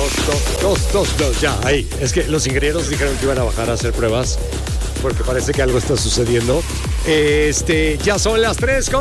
Dos, ya, ahí. Es que los ingenieros dijeron que iban a bajar a hacer pruebas porque parece que algo está sucediendo. Ya son las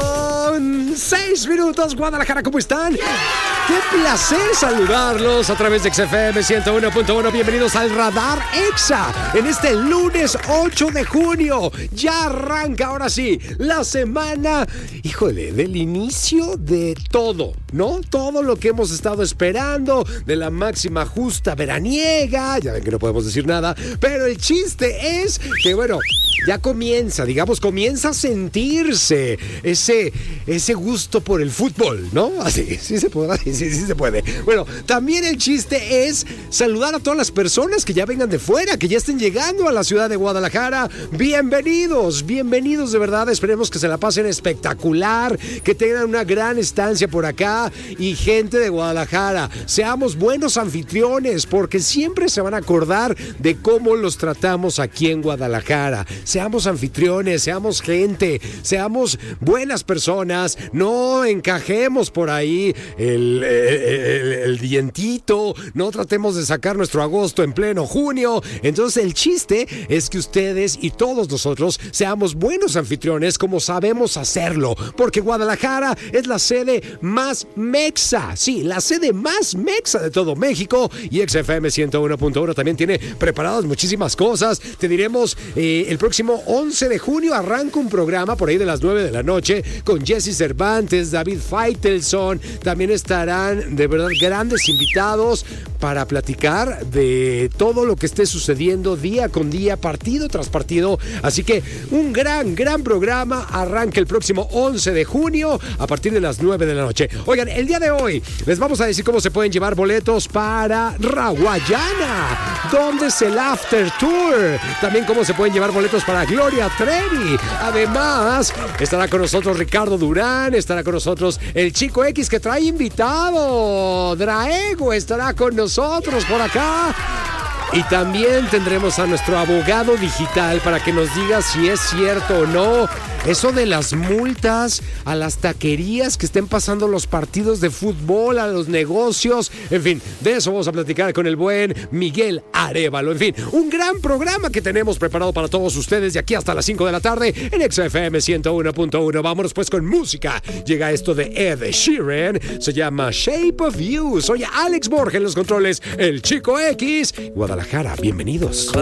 3:06. Guadalajara, ¿cómo están? Qué placer saludarlos a través de XFM 101.1. Bienvenidos al Radar Exa en este lunes 8 de junio. Ya arranca, ahora sí, la semana, híjole, del inicio de todo, ¿no? Todo lo que hemos estado esperando, de la máxima justa veraniega. Ya ven que no podemos decir nada, pero el chiste es que, bueno, ya comienza a sentirse ese gusto por el fútbol, ¿no? Así, sí se puede, sí se puede. Bueno, también el chiste es saludar a todas las personas que ya vengan de fuera, que ya estén llegando a la ciudad de Guadalajara. Bienvenidos de verdad. Esperemos que se la pasen espectacular, que tengan una gran estancia por acá. Y gente de Guadalajara, seamos buenos anfitriones, porque siempre se van a acordar de cómo los tratamos aquí en Guadalajara. Seamos anfitriones, seamos gente, seamos buenas personas, no encajemos por ahí el dientito, no tratemos de sacar nuestro agosto en pleno junio. Entonces el chiste es que ustedes y todos nosotros seamos buenos anfitriones como sabemos hacerlo, porque Guadalajara es la sede más mexa, sí, la sede más mexa de todo México, y XFM 101.1 también tiene preparadas muchísimas cosas. Te diremos, el próximo 11 de junio arranca un programa por ahí de las 9 de la noche con Jesse Cervantes, David Faitelson. También estarán de verdad grandes invitados para platicar de todo lo que esté sucediendo día con día, partido tras partido. Así que un gran programa arranca el próximo 11 de junio a partir de las 9 de la noche. Oigan, el día de hoy les vamos a decir cómo se pueden llevar boletos para Rawayana, donde es el After Tour. También cómo se pueden llevar boletos para Gloria Trevi. Además, estará con nosotros Ricardo Durán, estará con nosotros el Chico X que trae invitado. Draego estará con nosotros por acá. Y también tendremos a nuestro abogado digital para que nos diga si es cierto o no eso de las multas a las taquerías que estén pasando los partidos de fútbol, a los negocios. En fin, de eso vamos a platicar con el buen Miguel Arévalo. En fin, un gran programa que tenemos preparado para todos ustedes de aquí hasta las 5 de la tarde en XFM 101.1. Vámonos pues con música. Llega esto de Ed Sheeran, se llama Shape of You. Soy Alex Borges en los controles, el Chico X. Guadalajara, bienvenidos.